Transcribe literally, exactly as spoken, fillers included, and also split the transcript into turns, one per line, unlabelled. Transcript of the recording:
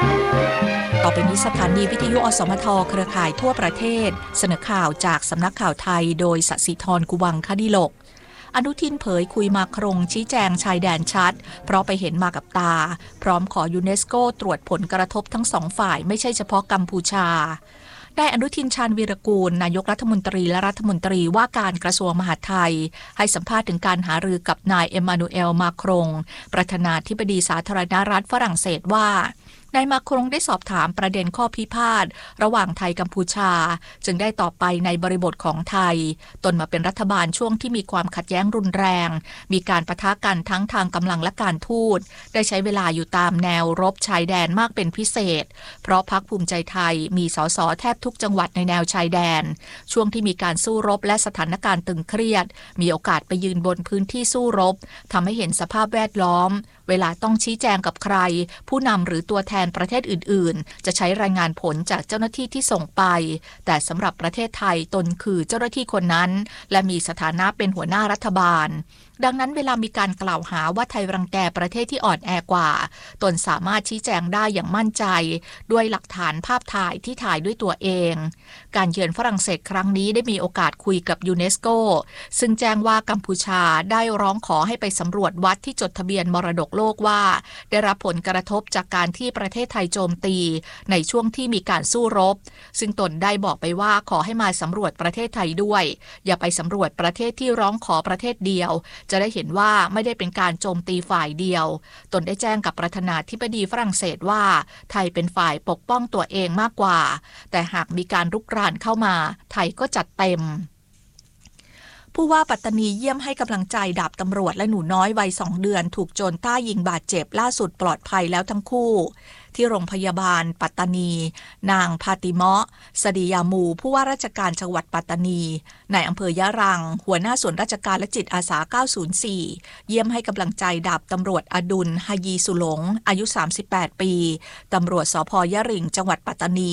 ต่อไปนี้สถานีวิทยุอสมทเครือข่ายทั่วประเทศเสนอข่าวจากสำนักข่าวไทยโดยศศิธรกุวังคดิลกอนุทินเผยคุยมาครงชี้แจงชายแดนชัดเพราะไปเห็นมากับตาพร้อมขอยูเนสโกตรวจผลกระทบทั้งสองฝ่ายไม่ใช่เฉพาะกัมพูชาได้อนุทินชาญวีรกูลนายกรัฐมนตรีและรัฐมนตรีว่าการกระทรวงมหาดไทยให้สัมภาษณ์ถึงการหารือกับนายเอมานูเอลมาครงประธานาธิบดีสาธารณรัฐฝรั่งเศสว่านายมาครงได้สอบถามประเด็นข้อพิพาทระหว่างไทยกัมพูชาจึงได้ตอบไปในบริบทของไทยตนมาเป็นรัฐบาลช่วงที่มีความขัดแย้งรุนแรงมีการปะทะกันทั้งทางกำลังและการทูตได้ใช้เวลาอยู่ตามแนวรบชายแดนมากเป็นพิเศษเพราะพรรคภูมิใจไทยมีสสแทบทุกจังหวัดในแนวชายแดนช่วงที่มีการสู้รบและสถานการณ์ตึงเครียดมีโอกาสไปยืนบนพื้นที่สู้รบทำให้เห็นสภาพแวดล้อมเวลาต้องชี้แจงกับใครผู้นำหรือตัวแทนประเทศอื่นๆจะใช้รายงานผลจากเจ้าหน้าที่ที่ส่งไปแต่สำหรับประเทศไทยตนคือเจ้าหน้าที่คนนั้นและมีสถานะเป็นหัวหน้ารัฐบาลดังนั้นเวลามีการกล่าวหาว่าไทยรังแกประเทศที่อ่อนแอกว่าตนสามารถชี้แจงได้อย่างมั่นใจด้วยหลักฐานภาพถ่ายที่ถ่ายด้วยตัวเองการเยือนฝรั่งเศสครั้งนี้ได้มีโอกาสคุยกับยูเนสโกซึ่งแจ้งว่ากัมพูชาได้ร้องขอให้ไปสำรวจวัดที่จดทะเบียนมรดกโลกว่าได้รับผลกระทบจากการที่ประเทศไทยโจมตีในช่วงที่มีการสู้รบซึ่งตนได้บอกไปว่าขอให้มาสำรวจประเทศไทยด้วยอย่าไปสำรวจประเทศที่ร้องขอประเทศเดียวจะได้เห็นว่าไม่ได้เป็นการโจมตีฝ่ายเดียวตนได้แจ้งกับประธานาธิบดีฝรั่งเศสว่าไทยเป็นฝ่ายปกป้องตัวเองมากกว่าแต่หากมีการรุกรานเข้ามาไทยก็จัดเต็มผู้ว่าปัตตานีเยี่ยมให้กำลังใจดาบตำรวจและหนูน้อยวัยสองเดือนถูกโจรใต้ยิงบาดเจ็บล่าสุดปลอดภัยแล้วทั้งคู่ที่โรงพยาบาลปัตตานีนางพาติเมาะสดียามูผู้ว่าราชการจังหวัดปัตตานีในอำเภอยะรังหัวหน้าส่วนราชการและจิตอาสาเก้าศูนย์สี่เยี่ยมให้กำลังใจดาบตำรวจอดุลฮายีสุหลงอายุสามสิบแปดปีตำรวจสภยะริงจังหวัดปัตตานี